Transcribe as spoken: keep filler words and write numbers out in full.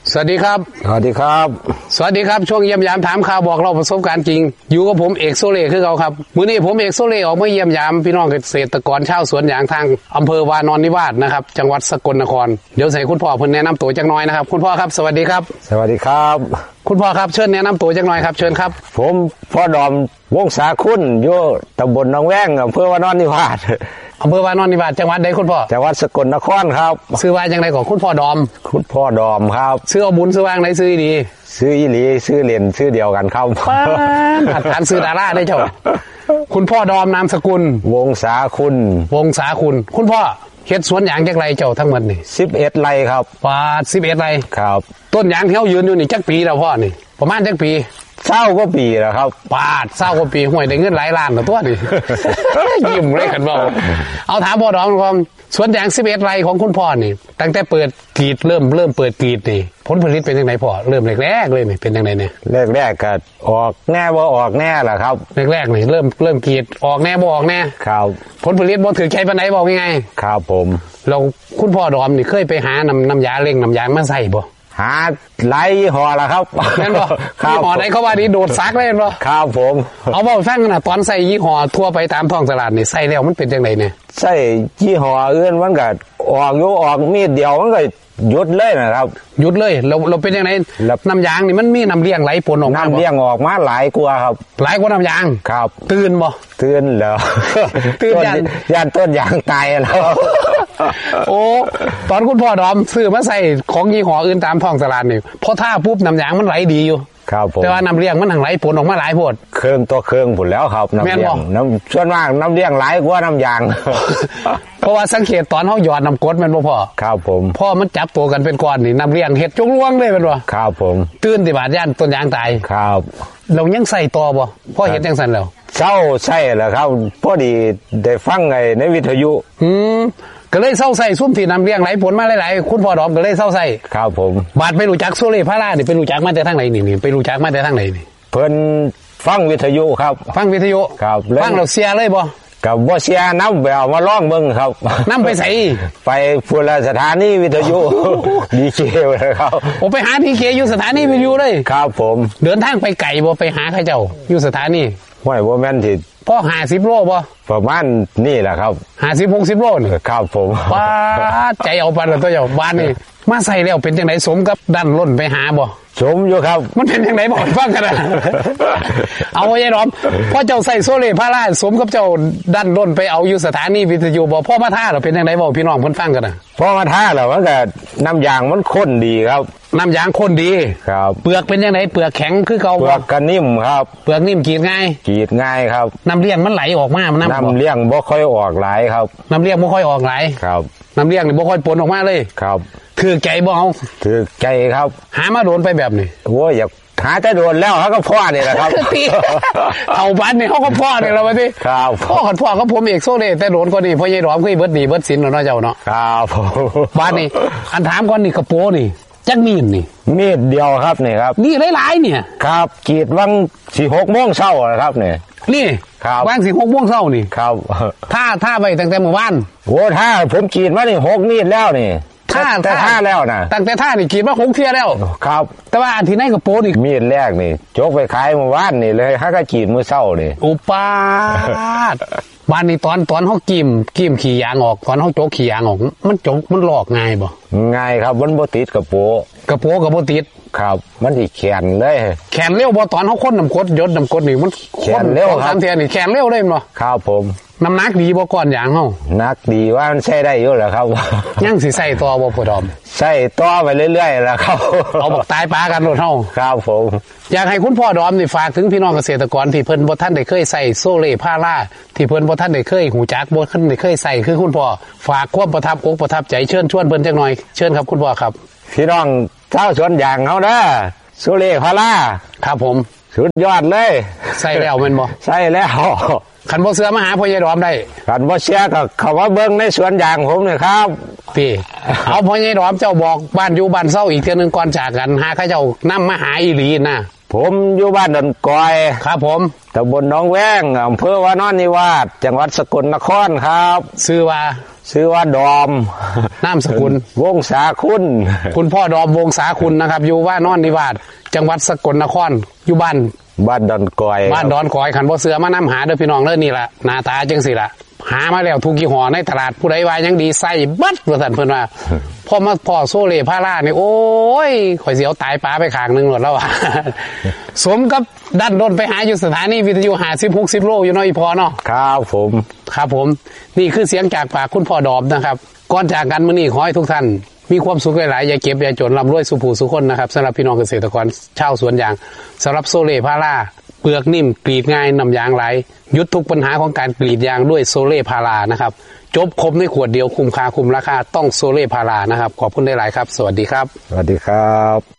สวัสดีครับสวัสดีครับสวัสดีครับช่วงเยี่ยมยามถามข่าวบอกเราประสบการณ์จริงอยู่กับผมเอกโซเล่คือเราครับมื้อนี้ผมเอกโซเล่ออกมาเยี่ยมยามพี่น้องเกษตรกรชาวสวนยางทางอำเภอวานอนนิวาสนะครับจังหวัดสกลนครเดี๋ยวใส่คุณพ่อเพิ่นแนะนำตัวจักหน่อยนะครับคุณพ่อครับสวัสดีครับสวัสดีครับคุณพ่อครับเชิญแนะนำตัวจักหน่อยครับเชิญครับผมพ่อดอมวงศาคุณอยู่ตำบลหนองแวงอำเภอวานอนนิวาสอำเภอวานอนนิวาสจังหวัดใดคุณพ่อจังหวัดสกลนครครับชื่อว่าจังไดของคุณพ่อดอมคุณพ่อดอมครับชื่อเอาบุญชื่อว่าจังไดชื่อดีชื่ออีหลีชื่อเล่นชื่อเดียวกันครับป้าอัดฐานชื่อดาราได้เจ้าคุณพ่อดอมนามสกุลวงศาคุณวงศาคุณคุณพ่อเฮ็ดสวนยางจักไรเจ้าทั้งหมดนี่สิบเอ็ดไร่ครับปาดสิบเอ็ดไร่ครับต้นยางที่เฮายืนอยู่นี่จักปีแล้วพ่อนี่ประมาณจักปีเศร้าก็ปีแล้วครับปาดเศร้าก็ปีห่วยได้เงินหลายล้านต่อตัวนี่ ยิ้มเลยกันบ่เอาถามพ่อดอมก่อนสวนยางสิบเอ็ดไร่ของคุณพ่อนี่ตั้งแต่เปิดกรีดเริ่มเริ่มเปิดกรีดนี่ผลผลิตเป็นจังไดพ่อเริ่มแรกๆเลยนี่เป็นจังไดเนี่ยแรกๆก็ออกแน่บ่ออกแน่ล่ะครับแรกๆนี่เริ่มเริ่มกรีดออกแน่บ่ออกแน่ครับผลผลิตบ่ถือใจปานใดบอกง่ายๆครับผมเราคุณพ่อดอมนี่เคยไปหาน้ำน้ำยาเร่งน้ำยางมาใส่บ่หาหลายยี่ห้อละครับแม่นบ่ยี่ห้อใดเขาว่านี่โดดซักเลยแม่นบ่ครับผมเอาเว้าฟังกันน่ะตอนใส่ยี่ห้อทั่วไปตามท้องตลาดนี่ใส่แล้วมันเป็นจังไดเนี่ยใส่ยี่ห้ออื่นมันก็ออกอยู่ออกมีดเดียวมันก็หยุดเลยนะครับหยุดเลยเราเราเป็นจังไดน้ำยางนี่มันมีน้ำเลี้ยงไหลปนออกมาน้ำเลี้ยงออกมาหลายกว่าครับหลายกว่าน้ำยางครับตื่นบ่ตื่นแล้วตื่นยันยันต้นยางตายแล้วโอ้ตอนคุณพ่อดอมซื้อมาใส่ของยี่ห้ออื่นตามท้องตลาดนี่พอท่าปุ๊บน้ำยางมันไหลดีอยู่ครับผมแต่ว่าน้ำเลี้ยงมันหังไหลปนออกมาหลายโพดเครื่องตัวเครื่องผุนแล้วครับน้ำเลี้ยงน้ำส่วนมากน้ำเลี้ยงหลายกว่าน้ำยางเพราะว่าสังเกตตอนเขาหยอดน้ำกรดมันบ่พอครับผมพ่อมันจับตัวกันเป็นก้อนนี่น้ำเลี้ยงเห็ดจงล่วงเลยเป็นบ่ครับผมตื่นติบาดย่านต้นยางตายครับเรายังใส่ต่อบ่พ่อเห็ดจังซั่นแล้วเช้าใช่แหละครับพอดีได้ฟังไงในวิทยุอืมก็เลยเศร้าใส่ซุ่มที่น้ำเลี้ยงไหลผลมาหลายๆคุณพ่อดอมก็เลยเศร้าใส่ครับผมบาดไปรู้จักโซเล่พารานี่ไปรู้จักมาแต่ทางไหนนี่นี่ไปรู้จักมาแต่ทางไหนนี่เพิ่นฟังวิทยุครับฟังวิทยุครับฟังเราเสียเลยบ่กับบ่เสียน้ำไปเอามาร้องเบิ่งครับน้ำไปใส่ไปพุ่นละสถานีวิทยุดีเคเลยครับโอ้ไปหาดีเคอยู่สถานีวิทยุเลยครับผมเดินทางไปไกลบ่ไปหาเขาเจ้าอยู่สถานีห้วยบ่แม่นที่พ่อห้าสิบโลบ่ประมาณนี่แหละครับห้าสิบหกสิบโลนี่ครับผมว้าใจเอาปานตัวเจ้าบ้านนี่มาใส่แล้วเป็นจังไดสมกับดันล้นไปหาบ่สมอยู่ครับมันเป็นจังไดบ่ฟังกันนะเอาไว้ยายดอมพ่อเจ้าใส่โซเล่พาราสมกับเจ้าดันล้นไปเอาอยู่สถานีวิทยุบ่พ่อมาท่าแล้วเป็นจังไดบ่พี่น้องเพิ่นฟังกันน่ะพ่อมาท่าแล้วมันก็น้ำยางมันข้นดีครับน้ำยางข้นดีครับเปลือกเป็นจังไดเปลือกแข็งคือเก่าบ่เปลือกก็นิ่มครับเปลือกนิ่มกรีดง่ายกรีดง่ายครับน้ำเลี้ยงมันไหลออกมามันน้ำเลี้ยงบ่ค่อยออกหลายครับน้ำเลี้ยงบ่ค่อยออกหลายครับน้ำเลี้ยงนี่บ่ค่อยปนออกมาเลยครับถือใจบ่เอาถือใจครับหามาโดนไปแบบนี้โอ้ยอยากหาแต่โดนแล้วเขาก็พ่อนี่แหละครับเท่าบ้านนี่เขาก็พ่อนี่แหละวะที่ครับพ่อพ่อก็ผมเอกโซเล่แต่โดนก็นี่พ่อใหญ่ดอมเคยเบิดหนีเบิดสินเนาะเจ้าเนาะครับบ้านนี่อันถามก่อนนี่กระโปนี่จักมีดนี่มีดเดียวครับนี่ครับนี่หลายๆเนี่ยครับกรีดวังสี่หกโมงเช้านะครับนี่นี่ครับวางสี่หกโมงเช้านี่ครับท่าท่าไปตั้งแต่เมื่อวานโอ้ท่าผมกรีดมานี่หกมีดแล้วนี่ท่าแต่ท่าแล้วนะตั้งแต่ท่านี่กรีดมาหกเที่ยแล้วครับแต่ว่าอันที่ไหนกระโปนี่มีดแรกนี่จกไปขายเมื่อวานนี่เลยฮักก็กรีดมื้อเช้านี่อุปาทบ้านนี้ตอนตอนเขากิมกิมขี่ยางออกตอนเขาโจกขี่ยางออกมันจกมันหลอกง่ายบ่ง่ายครับมันบ่ติดกระโปกระโปกับบ่ติดครับมันสิแขนเลยแขนเร็วบ่ตอนเขาค้นน้ำกรดยดน้ำกรดนี่มันแขนเร็วครับทำเทียนี่แขนเร็วเลยบ่ครับผมน้ำหนักดีบ่ก่อนยางเฮานักดีว่ามันใช้ได้อยู่แหละครับยังสิใส่ต่อบ่พ่อดอมใส่ต่อไปเรื่อยๆแหละครับเอาบักตายปลากันโลดเฮาครับผมอยากให้คุณพ่อดอมนี่ฝากถึงพี่น้องเกษตรกรที่เพิ่นบ่ทันได้เคยใส่โซเล่พาราที่เพิ่นบ่ทันได้เคยหูจักบ่ทันได้เคยใส่คือคุณพ่อฝากความประทับอกประทับใจเชิญชวนเพิ่นจักหน่อยเชิญครับคุณพ่อครับพี่น้องชาวสวนยางเฮาเด้อโซเล่พาราครับผมสุดยอดเลยใส่แล้วแม่นบ่ใส่แล้วคันบ่เสือมาหาพ่อใหญ่ดอมได้คันบ่เชื่อก็เข้ามาเบิ่งในสวนยางผมนี่ครับพี่เอาพ่อใหญ่ดอมเจ้าบอกบ้านอยู่บ้านเซาอีกเทื่อนึงก่อนจากกันหาเขาเจ้านำมาหาอีหลีนะผมอยู่บ้านดอนกอยครับผมตำบลหนองแวงอำเภอวานอนนิวาสจังหวัดสกลนครครับชื่อว่าชื่อว่าดอมนามสกุลวงศาคุณคุณพ่อดอมวงศาคุณนะครับอยู่ว่านอนนิวาสจังหวัดสกลนครอยู่บ้านบ้านดอนกอยบ้านดอนกอยขันบ่เสือมานํหาเด้อพี่น้องเด้อนี่ล่ะหน้าตาจังสิล่ะหามาแล้วทุกยี่ห้อในตลาดผู้ใดว่ายังดีใส่บัดว่าซั่นเพิ่นว่า พอมาพอโซเล่พารานี่โอ้ยข่อยสิเอาตายปลาไปข้างนึงหมดแล้วว่ะ สมกับดันดนไปหาอยู่สถานีวิทยุห้าสิบ หกสิบโลอยู่เนาะอีพอเนาะครับผมครับผมนี่คือเสียงจากปากคุณพ่อดอมนะครับก่อนจากกันมื้อนี้ขอให้ทุกท่านมีความสุขหลายๆอย่าเก็บอย่าจนร่ำรวยสุผู้สุคนนะครับสำหรับพี่น้องเกษตรกรชาวสวนยางสำหรับโซเล่พาราเปลือกนิ่มกรีดง่ายน้ำยางไหลยุดทุกปัญหาของการกรีดยางด้วยโซเล่พารานะครับจบครบในขวดเดียวคุ้มค่าคุ้มราคาต้องโซเล่พารานะครับขอบคุณได้หลายครับสวัสดีครับสวัสดีครับ